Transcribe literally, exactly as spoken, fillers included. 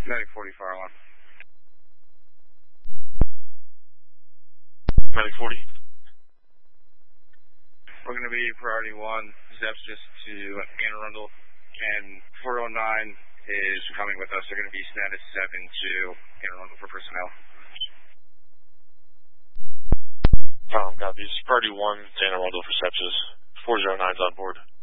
Medic forty, fire alarm. Medic forty. We're going to be priority one, steps just to Anne Arundel, and four oh nine is coming with us. They're going to be status seven to Anne Arundel for personnel. Um, copies. Priority one, Anne Arundel for sepsis. four oh nine's on board.